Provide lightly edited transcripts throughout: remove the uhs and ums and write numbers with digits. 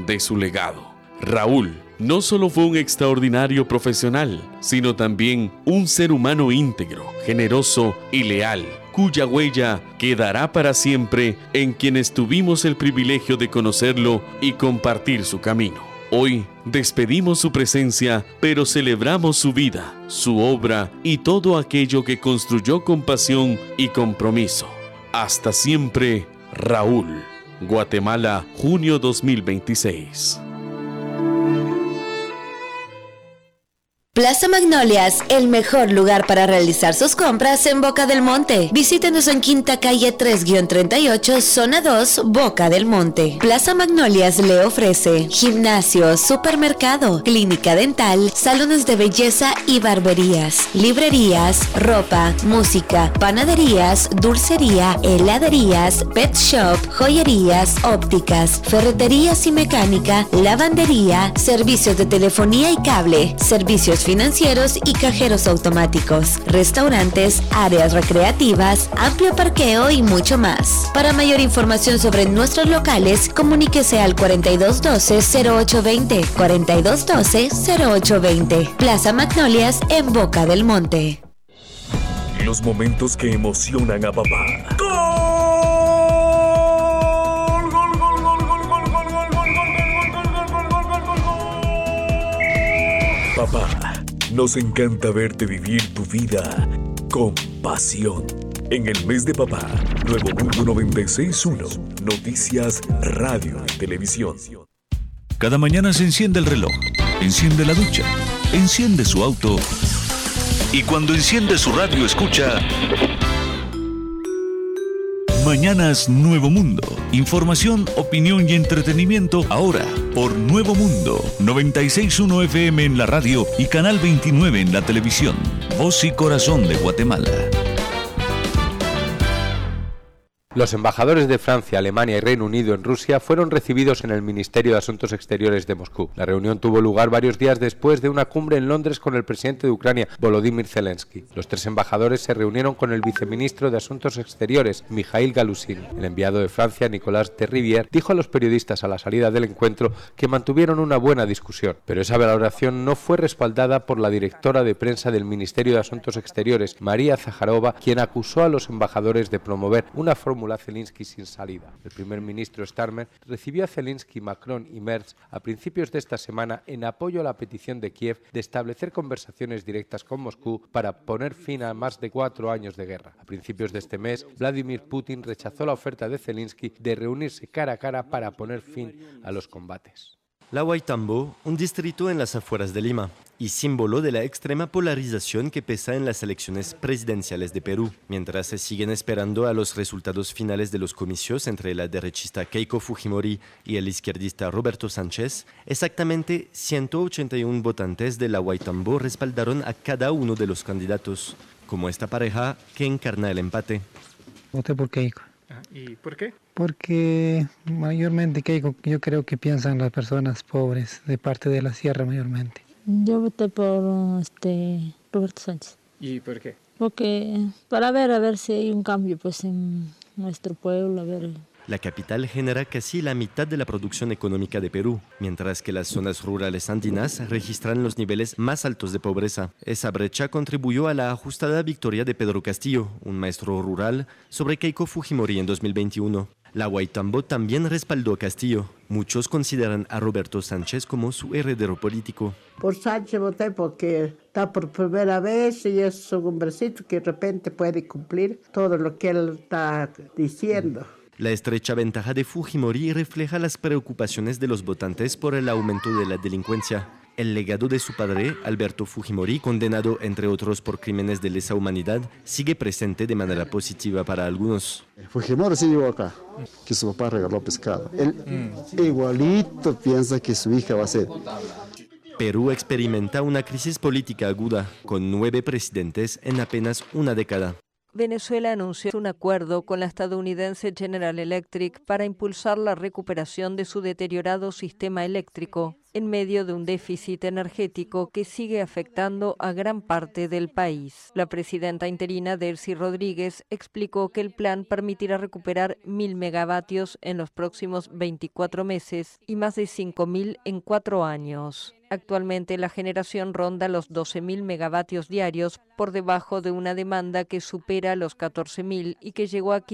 de su legado. Raúl no solo fue un extraordinario profesional, sino también un ser humano íntegro, generoso y leal, cuya huella quedará para siempre en quienes tuvimos el privilegio de conocerlo y compartir su camino. Hoy despedimos su presencia, pero celebramos su vida, su obra y todo aquello que construyó con pasión y compromiso. Hasta siempre, Raúl. Guatemala, junio 2026. Plaza Magnolias, el mejor lugar para realizar sus compras en Boca del Monte. Visítenos en Quinta Calle 3-38, Zona 2, Boca del Monte. Plaza Magnolias le ofrece gimnasio, supermercado, clínica dental, salones de belleza y barberías, librerías, ropa, música, panaderías, dulcería, heladerías, pet shop, joyerías, ópticas, ferreterías y mecánica, lavandería, servicios de telefonía y cable, servicios financieros y cajeros automáticos, restaurantes, áreas recreativas, amplio parqueo y mucho más. Para mayor información sobre nuestros locales, comuníquese al 4212-0820, 4212-0820. Plaza Magnolias en Boca del Monte. Los momentos que emocionan a papá. Papá, nos encanta verte vivir tu vida con pasión. En el mes de papá, Nuevo Mundo 96.1, noticias, radio y televisión. Cada mañana se enciende el reloj, enciende la ducha, enciende su auto y cuando enciende su radio escucha Mañanas Nuevo Mundo. Información, opinión y entretenimiento ahora por Nuevo Mundo 96.1 FM en la radio y Canal 29 en la televisión. Voz y corazón de Guatemala. Los embajadores de Francia, Alemania y Reino Unido en Rusia fueron recibidos en el Ministerio de Asuntos Exteriores de Moscú. La reunión tuvo lugar varios días después de una cumbre en Londres con el presidente de Ucrania, Volodymyr Zelensky. Los tres embajadores se reunieron con el viceministro de Asuntos Exteriores, Mikhail Galusin. El enviado de Francia, Nicolas de Rivière, dijo a los periodistas a la salida del encuentro que mantuvieron una buena discusión, pero esa valoración no fue respaldada por la directora de prensa del Ministerio de Asuntos Exteriores, María Zaharova, quien acusó a los embajadores de promover una fórmula Zelensky sin salida. El primer ministro Starmer recibió a Zelensky, Macron y Merz a principios de esta semana en apoyo a la petición de Kiev de establecer conversaciones directas con Moscú para poner fin a más de 4 años de guerra. A principios de este mes, Vladimir Putin rechazó la oferta de Zelensky de reunirse cara a cara para poner fin a los combates. La Huaytambo, un distrito en las afueras de Lima, y símbolo de la extrema polarización que pesa en las elecciones presidenciales de Perú, mientras se siguen esperando a los resultados finales de los comicios entre la derechista Keiko Fujimori y el izquierdista Roberto Sánchez. Exactamente 181 votantes de la Huaytambo respaldaron a cada uno de los candidatos, como esta pareja que encarna el empate. Voté por Keiko. ¿Y por qué? Porque mayormente Keiko, yo creo que piensan las personas pobres de parte de la sierra mayormente. Yo voté por Roberto Sánchez. ¿Y por qué? Porque para ver a ver si hay un cambio pues en nuestro pueblo, a ver. La capital genera casi la mitad de la producción económica de Perú, mientras que las zonas rurales andinas registran los niveles más altos de pobreza. Esa brecha contribuyó a la ajustada victoria de Pedro Castillo, un maestro rural, sobre Keiko Fujimori en 2021. La Huaytambo también respaldó a Castillo. Muchos consideran a Roberto Sánchez como su heredero político. Por Sánchez voté porque está por primera vez y es un hombrecito que de repente puede cumplir todo lo que él está diciendo. La estrecha ventaja de Fujimori refleja las preocupaciones de los votantes por el aumento de la delincuencia. El legado de su padre, Alberto Fujimori, condenado entre otros por crímenes de lesa humanidad, sigue presente de manera positiva para algunos. Fujimori sí llegó acá, que su papá regaló pescado. Él igualito piensa que su hija va a ser. Perú experimenta una crisis política aguda, con 9 presidentes en apenas una década. Venezuela anunció un acuerdo con la estadounidense General Electric para impulsar la recuperación de su deteriorado sistema eléctrico. en medio de un déficit energético que sigue afectando a gran parte del país. La presidenta interina Delcy Rodríguez explicó que el plan permitirá recuperar 1.000 megavatios en los próximos 24 meses y más de 5.000 en 4 años. Actualmente la generación ronda los 12.000 megavatios diarios, por debajo de una demanda que supera los 14.000 y que llegó a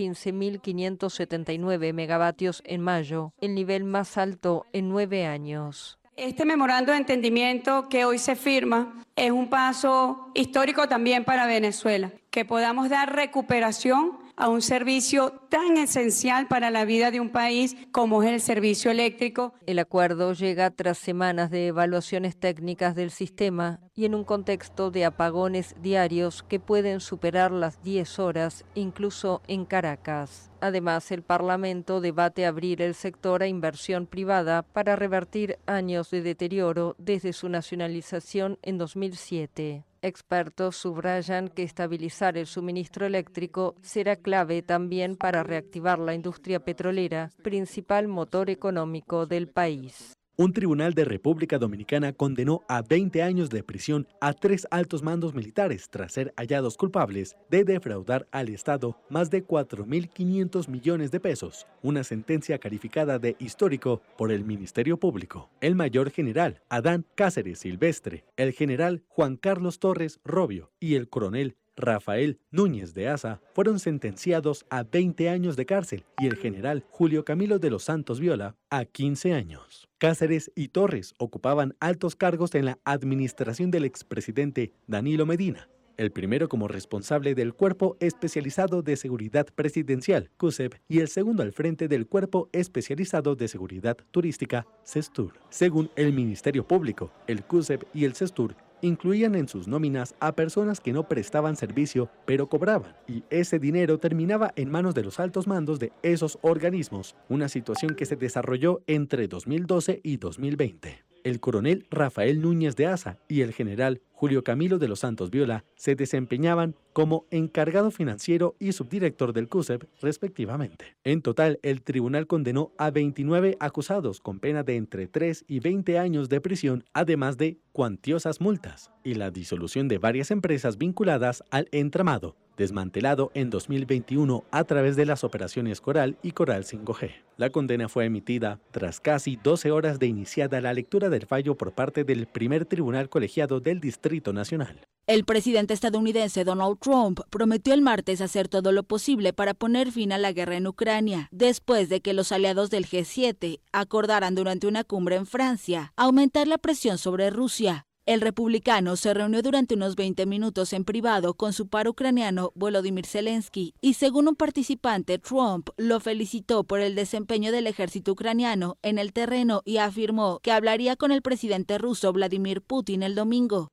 15.579 megavatios en mayo, el nivel más alto en 9 años. Este memorando de entendimiento que hoy se firma es un paso histórico también para Venezuela, que podamos dar recuperación a un servicio tan esencial para la vida de un país como es el servicio eléctrico. El acuerdo llega tras semanas de evaluaciones técnicas del sistema y en un contexto de apagones diarios que pueden superar las 10 horas, incluso en Caracas. Además, el Parlamento debate abrir el sector a inversión privada para revertir años de deterioro desde su nacionalización en 2007. Expertos subrayan que estabilizar el suministro eléctrico será clave también para reactivar la industria petrolera, principal motor económico del país. Un tribunal de República Dominicana condenó a 20 años de prisión a 3 altos mandos militares tras ser hallados culpables de defraudar al Estado más de 4.500 millones de pesos, una sentencia calificada de histórico por el Ministerio Público. El mayor general Adán Cáceres Silvestre, el general Juan Carlos Torres Robio y el coronel Rafael Núñez de Asa fueron sentenciados a 20 años de cárcel y el general Julio Camilo de los Santos Viola a 15 años. Cáceres y Torres ocupaban altos cargos en la administración del expresidente Danilo Medina, el primero como responsable del Cuerpo Especializado de Seguridad Presidencial, CUSEP, y el segundo al frente del Cuerpo Especializado de Seguridad Turística, CESTUR. Según el Ministerio Público, el CUSEP y el CESTUR incluían en sus nóminas a personas que no prestaban servicio pero cobraban, y ese dinero terminaba en manos de los altos mandos de esos organismos, una situación que se desarrolló entre 2012 y 2020. El coronel Rafael Núñez de Asa y el general Julio Camilo de los Santos Viola se desempeñaban como encargado financiero y subdirector del CUSEP, respectivamente. En total, el tribunal condenó a 29 acusados con pena de entre 3 y 20 años de prisión, además de cuantiosas multas, y la disolución de varias empresas vinculadas al entramado, desmantelado en 2021 a través de las operaciones Coral y Coral 5G. La condena fue emitida tras casi 12 horas de iniciada la lectura del fallo por parte del primer tribunal colegiado del Distrito Nacional. El presidente estadounidense Donald Trump prometió el martes hacer todo lo posible para poner fin a la guerra en Ucrania, después de que los aliados del G7 acordaran durante una cumbre en Francia aumentar la presión sobre Rusia. El republicano se reunió durante unos 20 minutos en privado con su par ucraniano Volodymyr Zelensky y, según un participante, Trump lo felicitó por el desempeño del ejército ucraniano en el terreno y afirmó que hablaría con el presidente ruso Vladimir Putin el domingo.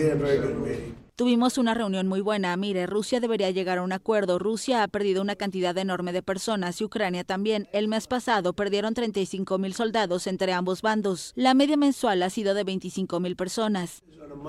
Tuvimos una reunión muy buena. Mire, Rusia debería llegar a un acuerdo. Rusia ha perdido una cantidad enorme de personas y Ucrania también. El mes pasado perdieron 35.000 soldados entre ambos bandos. La media mensual ha sido de 25.000 personas.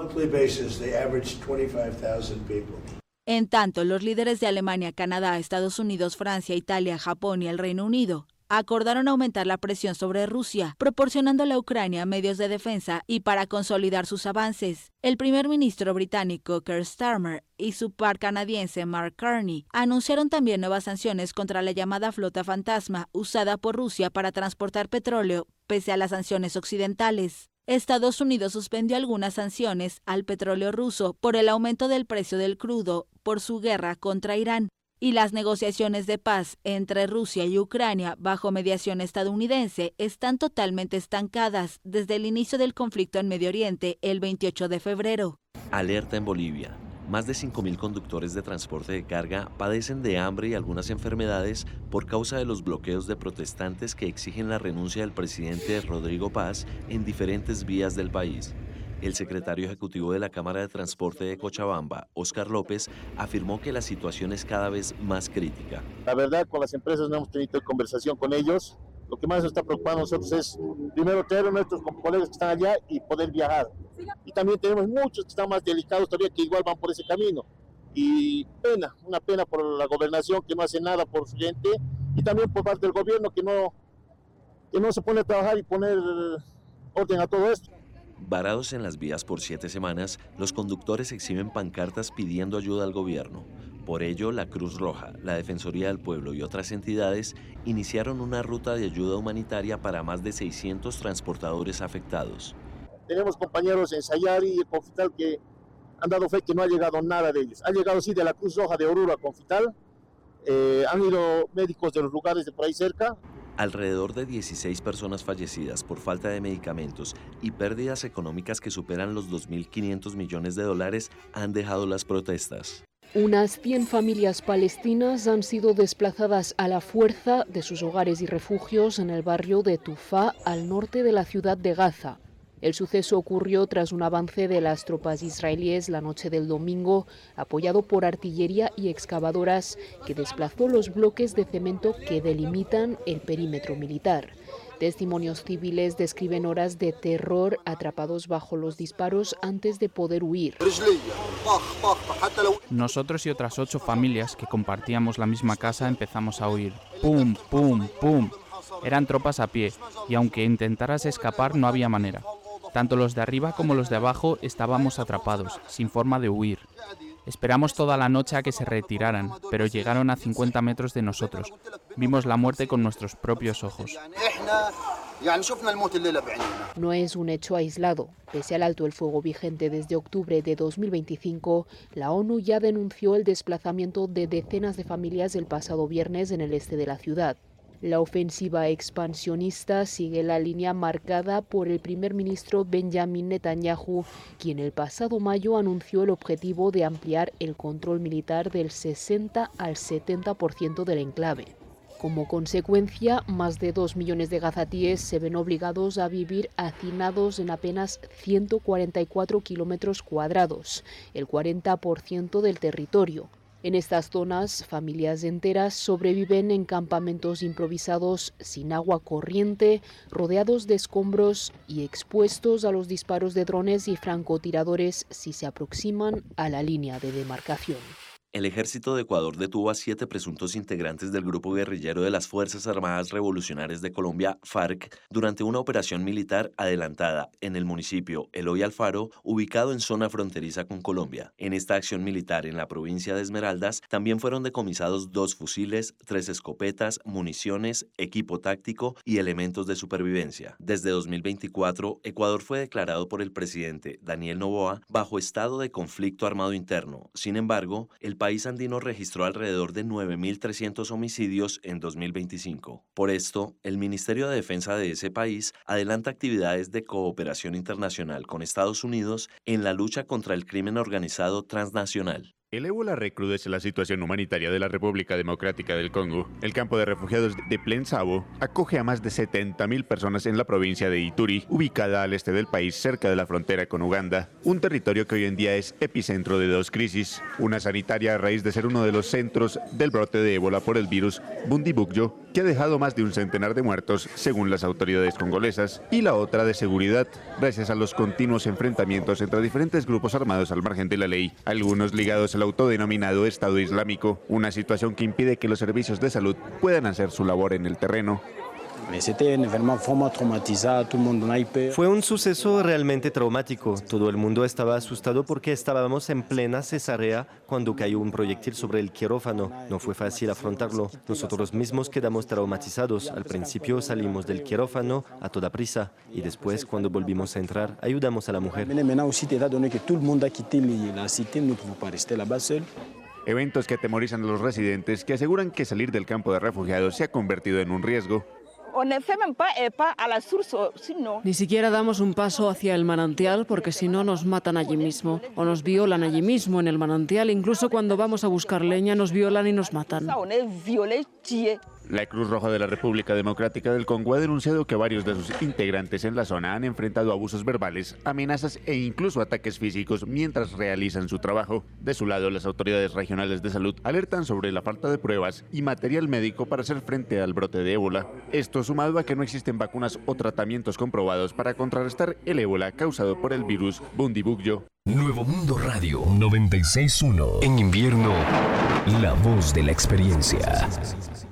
En tanto, los líderes de Alemania, Canadá, Estados Unidos, Francia, Italia, Japón y el Reino Unido acordaron aumentar la presión sobre Rusia, proporcionándole a Ucrania medios de defensa y para consolidar sus avances. El primer ministro británico Keir Starmer y su par canadiense Mark Carney anunciaron también nuevas sanciones contra la llamada flota fantasma usada por Rusia para transportar petróleo, pese a las sanciones occidentales. Estados Unidos suspendió algunas sanciones al petróleo ruso por el aumento del precio del crudo por su guerra contra Irán. Y las negociaciones de paz entre Rusia y Ucrania bajo mediación estadounidense están totalmente estancadas desde el inicio del conflicto en Medio Oriente el 28 de febrero. Alerta en Bolivia. Más de 5.000 conductores de transporte de carga padecen de hambre y algunas enfermedades por causa de los bloqueos de protestantes que exigen la renuncia del presidente Rodrigo Paz en diferentes vías del país. El secretario ejecutivo de la Cámara de Transporte de Cochabamba, Óscar López, afirmó que la situación es cada vez más crítica. La verdad, con las empresas no hemos tenido conversación con ellos. Lo que más nos está preocupando a nosotros es, primero, traer a nuestros colegas que están allá y poder viajar. Y también tenemos muchos que están más delicados todavía, que igual van por ese camino. Y una pena por la gobernación que no hace nada por su gente, y también por parte del gobierno que no se pone a trabajar y poner orden a todo esto. Varados en las vías por 7 semanas, los conductores exhiben pancartas pidiendo ayuda al gobierno. Por ello, la Cruz Roja, la Defensoría del Pueblo y otras entidades iniciaron una ruta de ayuda humanitaria para más de 600 transportadores afectados. Tenemos compañeros en Sayari y Confital que han dado fe que no ha llegado nada de ellos. Ha llegado sí de la Cruz Roja de Oruro a Confital, han ido médicos de los lugares de por ahí cerca. Alrededor de 16 personas fallecidas por falta de medicamentos y pérdidas económicas que superan los 2.500 millones de dólares han dejado las protestas. Unas 100 familias palestinas han sido desplazadas a la fuerza de sus hogares y refugios en el barrio de Tufá, al norte de la ciudad de Gaza. El suceso ocurrió tras un avance de las tropas israelíes la noche del domingo, apoyado por artillería y excavadoras, que desplazó los bloques de cemento que delimitan el perímetro militar. Testimonios civiles describen horas de terror atrapados bajo los disparos antes de poder huir. Nosotros y otras 8 familias que compartíamos la misma casa empezamos a huir. ¡Pum, pum, pum! Eran tropas a pie, y aunque intentaras escapar no había manera. Tanto los de arriba como los de abajo estábamos atrapados, sin forma de huir. Esperamos toda la noche a que se retiraran, pero llegaron a 50 metros de nosotros. Vimos la muerte con nuestros propios ojos. No es un hecho aislado. Pese al alto el fuego vigente desde octubre de 2025, la ONU ya denunció el desplazamiento de decenas de familias el pasado viernes en el este de la ciudad. La ofensiva expansionista sigue la línea marcada por el primer ministro Benjamin Netanyahu, quien el pasado mayo anunció el objetivo de ampliar el control militar del 60 al 70% del enclave. Como consecuencia, más de 2 millones de gazatíes se ven obligados a vivir hacinados en apenas 144 kilómetros cuadrados, el 40% del territorio. En estas zonas, familias enteras sobreviven en campamentos improvisados sin agua corriente, rodeados de escombros y expuestos a los disparos de drones y francotiradores si se aproximan a la línea de demarcación. El ejército de Ecuador detuvo a 7 presuntos integrantes del grupo guerrillero de las Fuerzas Armadas Revolucionarias de Colombia, FARC, durante una operación militar adelantada en el municipio Eloy Alfaro, ubicado en zona fronteriza con Colombia. En esta acción militar en la provincia de Esmeraldas también fueron decomisados 2 fusiles, 3 escopetas, municiones, equipo táctico y elementos de supervivencia. Desde 2024, Ecuador fue declarado por el presidente Daniel Noboa bajo estado de conflicto armado interno. Sin embargo, el país andino registró alrededor de 9.300 homicidios en 2025. Por esto, el Ministerio de Defensa de ese país adelanta actividades de cooperación internacional con Estados Unidos en la lucha contra el crimen organizado transnacional. El ébola recrudece la situación humanitaria de la República Democrática del Congo. El campo de refugiados de Plensabo acoge a más de 70.000 personas en la provincia de Ituri, ubicada al este del país, cerca de la frontera con Uganda, un territorio que hoy en día es epicentro de 2 crisis, una sanitaria a raíz de ser uno de los centros del brote de ébola por el virus Bundibugyo, que ha dejado más de un centenar de muertos, según las autoridades congolesas, y la otra de seguridad, gracias a los continuos enfrentamientos entre diferentes grupos armados al margen de la ley, algunos ligados al autodenominado Estado Islámico, una situación que impide que los servicios de salud puedan hacer su labor en el terreno. Fue un suceso realmente traumático. Todo el mundo estaba asustado porque estábamos en plena cesárea cuando cayó un proyectil sobre el quirófano. No fue fácil afrontarlo. Nosotros mismos quedamos traumatizados. Al principio salimos del quirófano a toda prisa y después, cuando volvimos a entrar, ayudamos a la mujer. Eventos que atemorizan a los residentes, que aseguran que salir del campo de refugiados se ha convertido en un riesgo. Ni siquiera damos un paso hacia el manantial porque si no nos matan allí mismo o nos violan allí mismo en el manantial. Incluso cuando vamos a buscar leña nos violan y nos matan. La Cruz Roja de la República Democrática del Congo ha denunciado que varios de sus integrantes en la zona han enfrentado abusos verbales, amenazas e incluso ataques físicos mientras realizan su trabajo. De su lado, las autoridades regionales de salud alertan sobre la falta de pruebas y material médico para hacer frente al brote de ébola. Esto sumado a que no existen vacunas o tratamientos comprobados para contrarrestar el ébola causado por el virus Bundibugyo. Nuevo Mundo Radio 96.1. En invierno, la voz de la experiencia.